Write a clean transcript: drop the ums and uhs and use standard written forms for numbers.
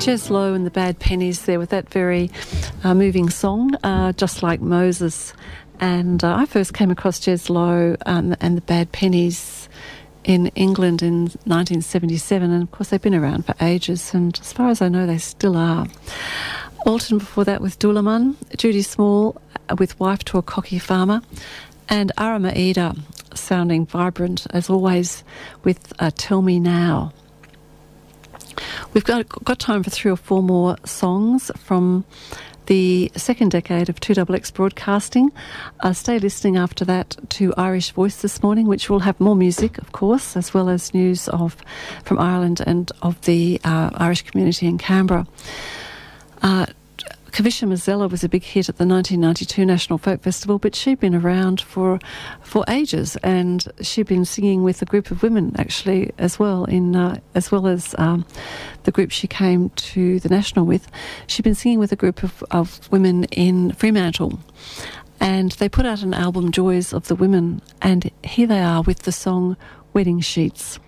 Jez Lowe and the Bad Pennies there with that very moving song, Just Like Moses. And I first came across Jez Lowe and the Bad Pennies in England in 1977, and of course they've been around for ages, and as far as I know they still are. Alton before that with Dulaman, Judy Small with Wife to a Cocky Farmer, and Ara Maeda sounding vibrant as always with Tell Me Now. We've got time for 3 or 4 more songs from the second decade of 2XX broadcasting. Stay listening after that to Irish Voice this morning, which will have more music, of course, as well as news from Ireland and of the Irish community in Canberra. Kavisha Mazzella was a big hit at the 1992 National Folk Festival, but she'd been around for ages, and she'd been singing with a group of women actually as well, as well as the group she came to the National with. She'd been singing with a group of women in Fremantle, and they put out an album, Joys of the Women, and here they are with the song Wedding Sheets.